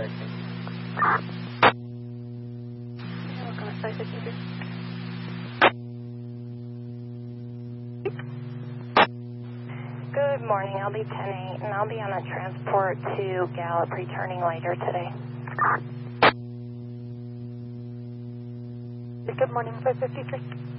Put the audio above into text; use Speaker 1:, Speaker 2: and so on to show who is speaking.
Speaker 1: Welcome to 553.
Speaker 2: Good morning, I'll be 10-8, and I'll be on a transport to Gallup returning later today.
Speaker 1: Good morning, 553.